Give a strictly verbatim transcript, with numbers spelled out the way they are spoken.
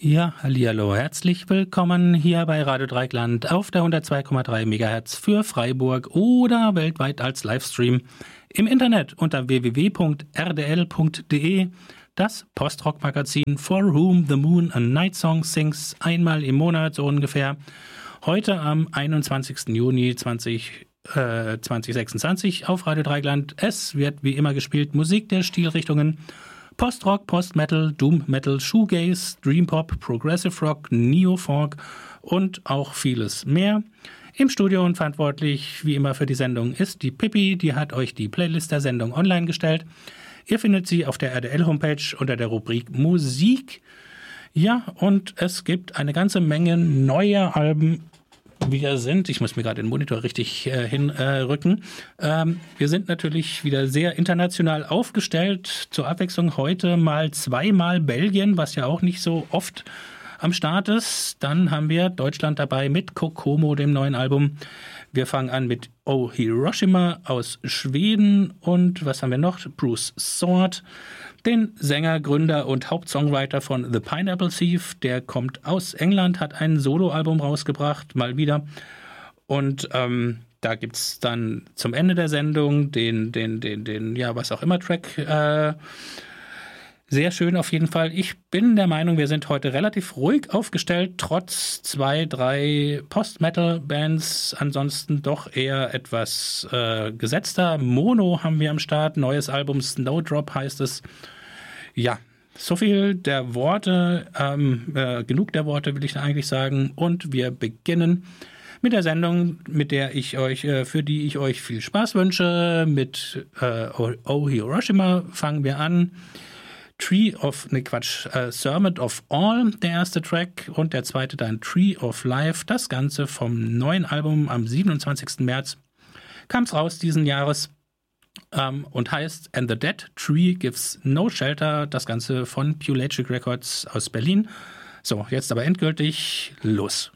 Ja, hallihallo, herzlich willkommen hier bei Radio Dreieckland auf der hundertzwei Komma drei Megahertz für Freiburg oder weltweit als Livestream im Internet unter w w w punkt r d l punkt d e. Das Postrock-Magazin For Whom the Moon a Night Song Sings, einmal im Monat so ungefähr. Heute am einundzwanzigsten Juni zweitausendsechsundzwanzig auf Radio Dreieckland. Es wird wie immer gespielt Musik der Stilrichtungen Postrock, Postmetal, Doom Metal, Shoegaze, Dreampop, Progressive Rock, Neofolk und auch vieles mehr. Im Studio und verantwortlich wie immer für die Sendung ist die Pippi, die hat euch die Playlist der Sendung online gestellt. Ihr findet sie auf der R D L-Homepage unter der Rubrik Musik. Ja, und es gibt eine ganze Menge neuer Alben. Wir sind, ich muss mir gerade den Monitor richtig äh, hinrücken, äh, ähm, wir sind natürlich wieder sehr international aufgestellt. Zur Abwechslung heute mal zweimal Belgien, was ja auch nicht so oft am Start ist. Dann haben wir Deutschland dabei mit Kokomo, dem neuen Album. Wir fangen an mit Oh Hiroshima aus Schweden und was haben wir noch? Bruce Sword, den Sänger, Gründer und Hauptsongwriter von The Pineapple Thief. Der kommt aus England, hat ein Soloalbum rausgebracht, mal wieder. Und ähm, da gibt es dann zum Ende der Sendung den, den, den, den, ja, was auch immer Track. Äh, Sehr schön auf jeden Fall. Ich bin der Meinung, wir sind heute relativ ruhig aufgestellt, trotz zwei, drei Post-Metal-Bands. Ansonsten doch eher etwas äh, gesetzter. Mono haben wir am Start, neues Album Snowdrop heißt es. Ja, so viel der Worte, ähm, äh, genug der Worte will ich eigentlich sagen. Und wir beginnen mit der Sendung, mit der ich euch, äh, für die ich euch viel Spaß wünsche. Mit äh, Oh Hiroshima fangen wir an. Tree of, ne Quatsch, uh, Sermon of All, der erste Track, und der zweite dann Tree of Life, das Ganze vom neuen Album am siebenundzwanzigsten März kam es raus diesen Jahres ähm, und heißt And the Dead Tree Gives No Shelter, das Ganze von Pulagic Records aus Berlin. So, jetzt aber endgültig los.